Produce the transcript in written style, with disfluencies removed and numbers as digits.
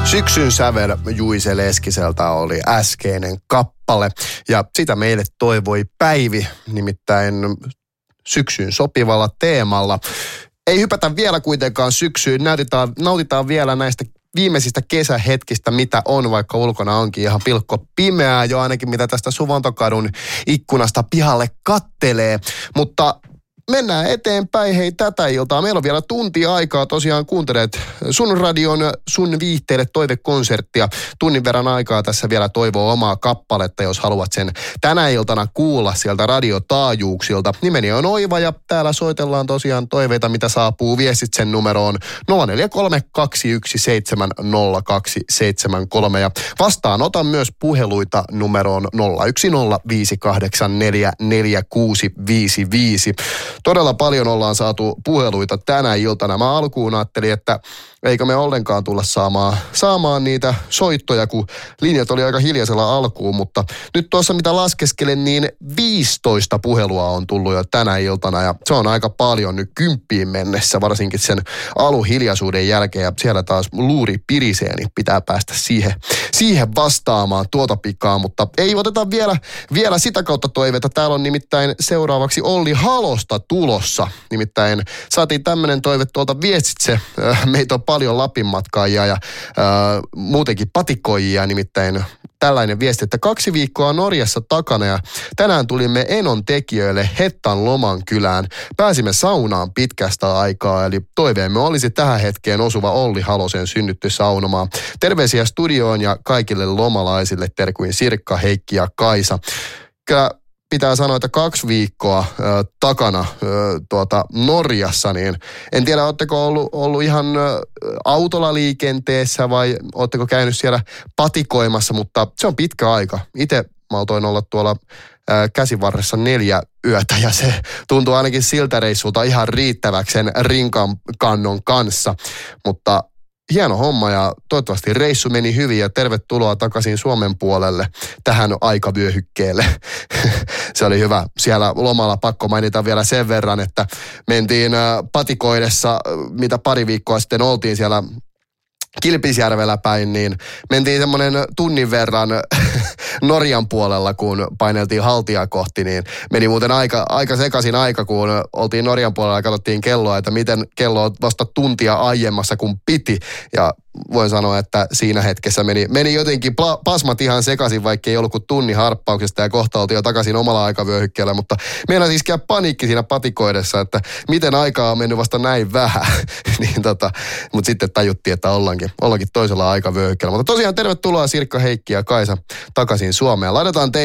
Syksyn sävel Juise Leskiseltä oli äskeinen kappale ja sitä meille toivoi Päivi, nimittäin syksyyn sopivalla teemalla. Ei hypätä vielä kuitenkaan syksyyn, nautitaan vielä näistä viimeisistä kesähetkistä, mitä on, vaikka ulkona onkin ihan pilkko pimeää jo ainakin, mitä tästä Suvontokadun ikkunasta pihalle kattelee, mutta mennään eteenpäin, hei, tätä iltaa. Meillä on vielä tunti aikaa, tosiaan kuuntelet sun radion, sun viihteelle toivekonserttia. Tunnin verran aikaa tässä vielä toivoo omaa kappaletta, jos haluat sen tänä iltana kuulla sieltä radiotaajuuksilta. Nimeni on Oiva ja täällä soitellaan tosiaan toiveita, mitä saapuu. Viestit sen numeroon 0432170273 ja vastaanotan myös puheluita numeroon 0105844655. Todella paljon ollaan saatu puheluita tänä iltana. Mä alkuun ajattelin, että eikö me ollenkaan tulla saamaan niitä soittoja, kun linjat oli aika hiljaisella alkuun, mutta nyt tuossa mitä laskeskelen, niin 15 puhelua on tullut jo tänä iltana ja se on aika paljon nyt 10 mennessä, varsinkin sen aluhiljaisuuden jälkeen ja siellä taas luuri pirisee, niin pitää päästä siihen vastaamaan tuota pikaa, mutta ei oteta vielä sitä kautta toiveita. Täällä on nimittäin seuraavaksi Olli Halosta tulossa. Nimittäin saatiin tämmöinen toive tuolta Viestitse. Meitä on paljon Lapin matkaajia ja muutenkin patikoijia, nimittäin tällainen viesti, että 2 viikkoa Norjassa takana ja tänään tulimme Enon tekijöille Hettan Lomankylään. Pääsimme saunaan pitkästä aikaa, eli toiveemme olisi tähän hetkeen osuva Olli Halosen synnytty saunomaan. Terveisiä studioon ja kaikille lomalaisille, terkuin Sirkka, Heikki ja Kaisa. Kyllä pitää sanoa, että 2 viikkoa takana Norjassa, niin en tiedä, ootteko ollut ihan autolla liikenteessä vai ootteko käynyt siellä patikoimassa, mutta se on pitkä aika. Itse maltoin olla tuolla Käsivarressa 4 yötä ja se tuntuu ainakin siltä reissulta ihan riittäväksi sen rinkankannon kanssa, mutta hieno homma ja toivottavasti reissu meni hyvin ja tervetuloa takaisin Suomen puolelle tähän aikavyöhykkeelle. Se oli hyvä. Siellä lomalla pakko mainita vielä sen verran, että mentiin patikoidessa, mitä 2 viikkoa sitten oltiin siellä Kilpisjärvellä päin, niin mentiin semmoinen tunnin verran Norjan puolella, kun paineltiin Haltia kohti, niin meni muuten aika sekaisin aika, kun oltiin Norjan puolella ja katsottiin kelloa, että miten kello on vasta tuntia aiemmassa kuin piti. Ja voin sanoa, että siinä hetkessä meni jotenkin pasmat ihan sekaisin, vaikka ei ollut kuin tunnin harppauksesta ja kohta oltiin jo takaisin omalla aikavyöhykkeellä, mutta meillä siis käy paniikki siinä patikoidessa, että miten aikaa on mennyt vasta näin vähän, niin mutta sitten tajuttiin, että ollaankin toisella aikavyöhykkeellä. Mutta tosiaan tervetuloa Sirkka, Heikki ja Kaisa takaisin Suomeen. Laitetaan teille